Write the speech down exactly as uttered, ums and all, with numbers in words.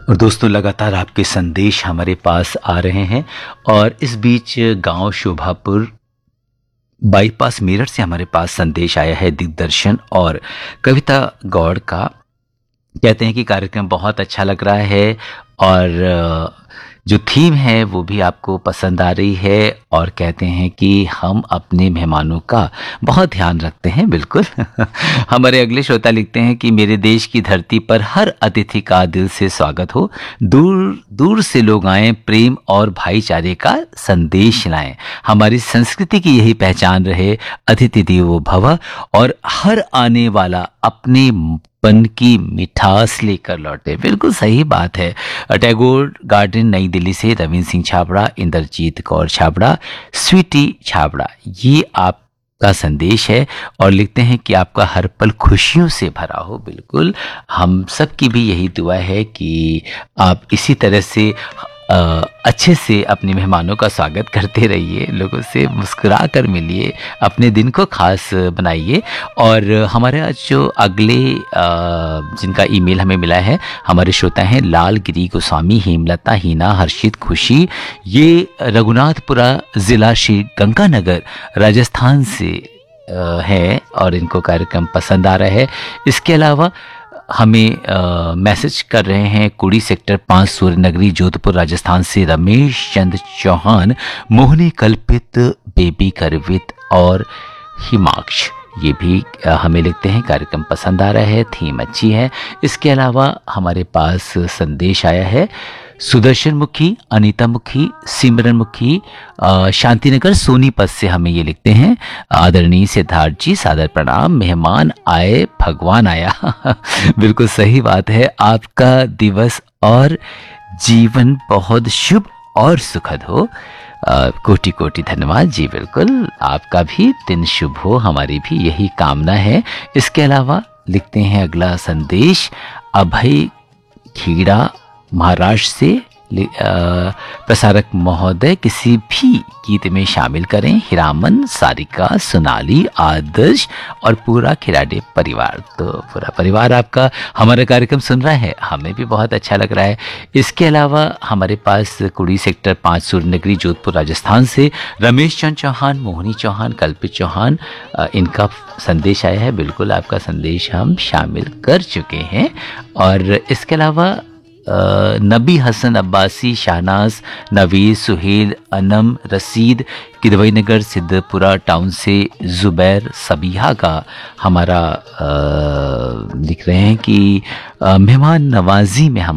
और दोस्तों लगातार आपके संदेश हमारे पास आ रहे हैं और इस बीच गांव शोभापुर बाईपास मेरठ से हमारे पास संदेश आया है दिग्दर्शन और कविता गौड़ का। कहते हैं कि कार्यक्रम बहुत अच्छा लग रहा है और अ, जो थीम है वो भी आपको पसंद आ रही है और कहते हैं कि हम अपने मेहमानों का बहुत ध्यान रखते हैं। बिल्कुल हमारे अगले श्रोता लिखते हैं कि मेरे देश की धरती पर हर अतिथि का दिल से स्वागत हो, दूर दूर से लोग आएं, प्रेम और भाईचारे का संदेश लाएं, हमारी संस्कृति की यही पहचान रहे, अतिथि देवो भव, और हर आने वाला अपने पन की मिठास लेकर लौटे। बिल्कुल सही बात है। टैगोर गार्डन नई दिल्ली से रविंद्र सिंह छाबड़ा, इंद्रजीत कौर छाबड़ा, स्वीटी छाबड़ा, ये आपका संदेश है और लिखते हैं कि आपका हर पल खुशियों से भरा हो। बिल्कुल हम सब की भी यही दुआ है कि आप इसी तरह से अ, अच्छे से अपने मेहमानों का स्वागत करते रहिए, लोगों से मुस्कुरा कर मिलिए, अपने दिन को खास बनाइए। और हमारे आज जो अगले अ, जिनका ईमेल हमें मिला है, हमारे श्रोता हैं लाल गिरी गोस्वामी, हेमलता, हीना, हर्षित, खुशी, ये रघुनाथपुरा ज़िला श्री गंगानगर राजस्थान से अ, है और इनको कार्यक्रम पसंद आ रहा है। इसके अलावा हमें आ, मैसेज कर रहे हैं कुड़ी सेक्टर पाँच सूर्य नगरी जोधपुर राजस्थान से रमेश चंद चौहान, मोहनी कल्पित, बेबी करवित और हिमाक्ष, ये भी आ, हमें लिखते हैं कार्यक्रम पसंद आ रहा है, थीम अच्छी है। इसके अलावा हमारे पास संदेश आया है सुदर्शन मुखी, अनीता मुखी, सिमरन मुखी, अ, शांतिनगर सोनीपत से हमें ये लिखते हैं, आदरणीय सिद्धार्थ जी सादर प्रणाम, मेहमान आए भगवान आया बिल्कुल सही बात है। आपका दिवस और जीवन बहुत शुभ और सुखद हो। अ, कोटि कोटि धन्यवाद जी। बिल्कुल आपका भी दिन शुभ हो, हमारी भी यही कामना है। इसके अलावा लिखते हैं अगला संदेश अभय खीड़ा महाराष्ट्र से, अ, प्रसारक महोदय किसी भी गीत में शामिल करें, हिरामन, सारिका, सोनाली, आदर्श और पूरा खिलाड़ी परिवार। तो पूरा परिवार आपका हमारा कार्यक्रम सुन रहा है, हमें भी बहुत अच्छा लग रहा है। इसके अलावा हमारे पास कुड़ी सेक्टर पाँच सूर्य नगरी जोधपुर राजस्थान से रमेश चंद चौहान, मोहनी चौहान, कल्पित चौहान, अ, इनका संदेश आया है। बिल्कुल आपका संदेश हम शामिल कर चुके हैं। और इसके अलावा अ, नबी हसन अब्बासी, शहनाज, नवीद, सुहेल, अनम, रसीद, किदवई नगर सिद्धपुरा टाउन से जुबैर सबीहा का हमारा अ, लिख रहे हैं कि अ, मेहमान नवाजी में हम